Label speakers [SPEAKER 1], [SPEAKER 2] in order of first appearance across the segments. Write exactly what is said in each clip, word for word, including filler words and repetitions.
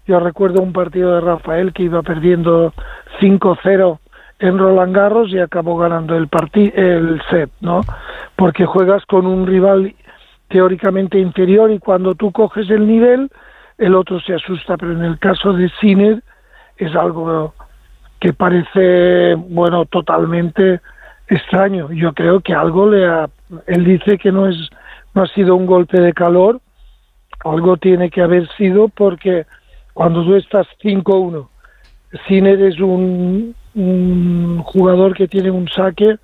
[SPEAKER 1] Yo recuerdo un partido de Rafael que iba perdiendo cinco cero en Roland Garros y acabó ganando el partido, el set, ¿no? Porque juegas con un rival teóricamente inferior y cuando tú coges el nivel, el otro se asusta. Pero en el caso de Sinner es algo que parece, bueno, totalmente extraño. Yo creo que algo le ha... Él dice que no es, no ha sido un golpe de calor, algo tiene que haber sido, porque cuando tú estás cinco uno, Sinner es un, un jugador que tiene un saque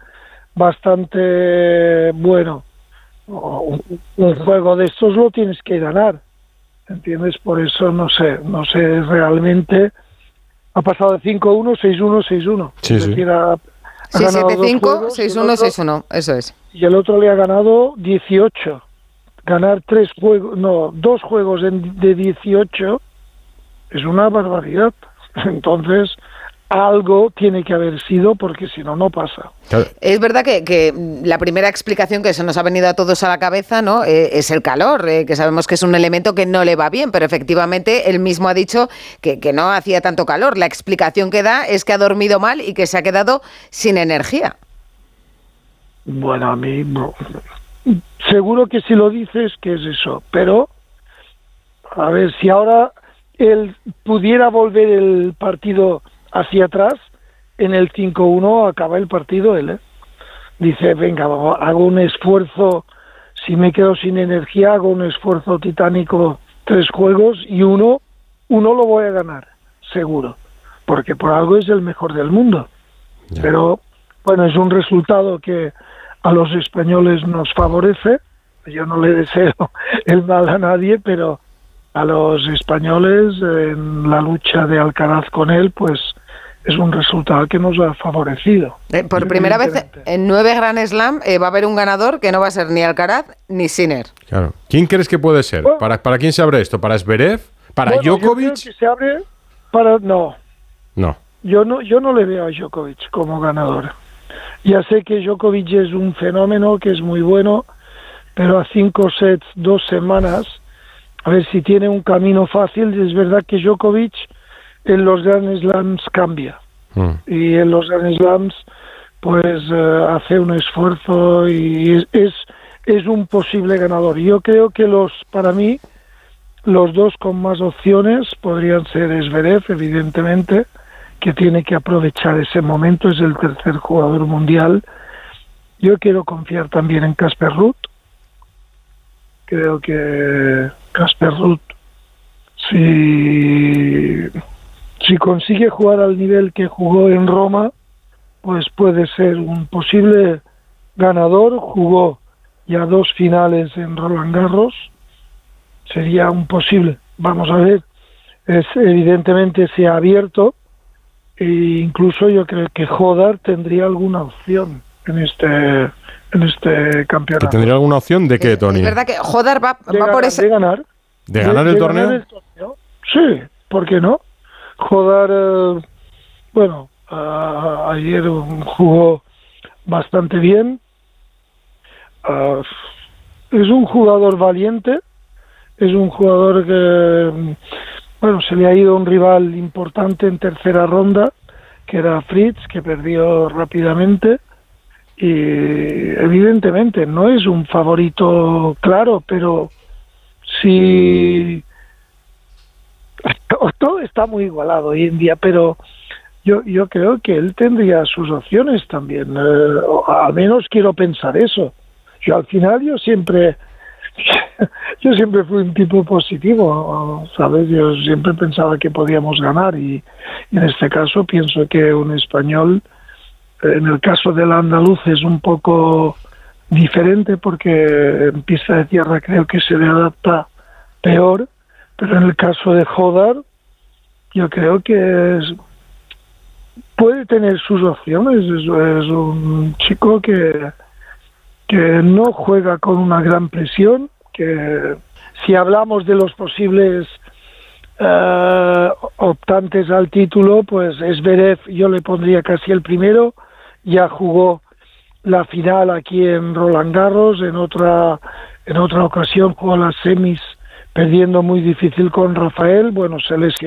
[SPEAKER 1] bastante bueno. Un, un juego de estos lo tienes que ganar, ¿entiendes? Por eso no sé, no sé realmente. Ha pasado de cinco uno, seis uno, seis uno.
[SPEAKER 2] Sí,
[SPEAKER 1] es
[SPEAKER 2] sí.
[SPEAKER 1] decir, ha, ha
[SPEAKER 3] Sí,
[SPEAKER 1] ganado
[SPEAKER 3] siete cinco,
[SPEAKER 1] dos
[SPEAKER 3] seis
[SPEAKER 1] juegos,
[SPEAKER 3] uno,
[SPEAKER 1] y el otro-
[SPEAKER 3] seis uno, eso es.
[SPEAKER 1] y el otro le ha ganado dieciocho. Ganar tres juegos, no, dos juegos en, de dieciocho es una barbaridad. Entonces, algo tiene que haber sido, porque si no, no pasa.
[SPEAKER 2] Claro.
[SPEAKER 3] Es verdad que, que la primera explicación que se nos ha venido a todos a la cabeza, ¿no? Eh, es el calor, eh, que sabemos que es un elemento que no le va bien, pero efectivamente él mismo ha dicho que, que no hacía tanto calor. La explicación que da es que ha dormido mal y que se ha quedado sin energía.
[SPEAKER 1] Bueno, a mí no. Seguro que si lo dices que es eso, pero a ver, si ahora él pudiera volver el partido hacia atrás, en el cinco uno acaba el partido él, ¿eh? Dice, venga, hago un esfuerzo, si me quedo sin energía, hago un esfuerzo titánico, tres juegos, y uno, uno lo voy a ganar, seguro, porque por algo es el mejor del mundo.
[SPEAKER 2] Ya.
[SPEAKER 1] Pero, bueno, es un resultado que a los españoles nos favorece. Yo no le deseo el mal a nadie, pero a los españoles en la lucha de Alcaraz con él, pues es un resultado que nos ha favorecido.
[SPEAKER 3] Eh, por primera vez en nueve Grand Slam eh, va a haber un ganador que no va a ser ni Alcaraz ni Sinner.
[SPEAKER 2] Claro. ¿Quién crees que puede ser?
[SPEAKER 1] Bueno.
[SPEAKER 2] ¿Para, ¿Para quién se abre esto? ¿Para Zverev? ¿Para
[SPEAKER 1] Bueno, yo creo
[SPEAKER 2] Djokovic?
[SPEAKER 1] que se abre para... No,
[SPEAKER 2] No.
[SPEAKER 1] yo no, yo no le veo a Djokovic como ganador. Ya sé que Djokovic es un fenómeno, que es muy bueno, pero a cinco sets, dos semanas, a ver si tiene un camino fácil. Es verdad que Djokovic en los Grand Slams cambia,
[SPEAKER 2] Mm.
[SPEAKER 1] y en los Grand Slams pues eh, hace un esfuerzo y es, es es un posible ganador. Yo creo que los para mí los dos con más opciones podrían ser Zverev, evidentemente, que tiene que aprovechar ese momento, es el tercer jugador mundial. Yo quiero confiar también en Casper Ruud. Creo que Casper Ruud, si si consigue jugar al nivel que jugó en Roma, pues puede ser un posible ganador. Jugó ya dos finales en Roland Garros, sería un posible. Vamos a ver, es evidentemente se ha abierto, e incluso yo creo que Hodar tendría alguna opción en este en este
[SPEAKER 2] ¿Que
[SPEAKER 1] campeonato.
[SPEAKER 2] tendría alguna opción de qué, Tony?
[SPEAKER 3] Es verdad que Hodar va,
[SPEAKER 1] de
[SPEAKER 3] va
[SPEAKER 1] ganar,
[SPEAKER 3] por ese...
[SPEAKER 1] de ganar.
[SPEAKER 2] ¿De ganar el
[SPEAKER 1] de
[SPEAKER 2] torneo?
[SPEAKER 1] ganar el torneo. Sí, ¿por qué no? Hodar, eh, bueno, uh, ayer jugó bastante bien. Uh, es un jugador valiente, es un jugador que, bueno, se le ha ido un rival importante en tercera ronda, que era Fritz, que perdió rápidamente, y evidentemente no es un favorito claro, pero si... Todo está muy igualado hoy en día, pero yo yo creo que él tendría sus opciones también. Eh, al menos quiero pensar eso. Yo al final yo siempre yo siempre fui un tipo positivo, ¿sabes? Yo siempre pensaba que podíamos ganar, y, y en este caso pienso que un español, en el caso del andaluz es un poco diferente, porque en pista de tierra creo que se le adapta peor, pero en el caso de Hodar yo creo que es, puede tener sus opciones. Es, es un chico que que no juega con una gran presión, que si hablamos de los posibles uh, optantes al título, pues Zverev yo le pondría casi el primero. Ya jugó la final aquí en Roland Garros, en otra en otra ocasión jugó las semis perdiendo muy difícil con Rafael, bueno, se lesionó.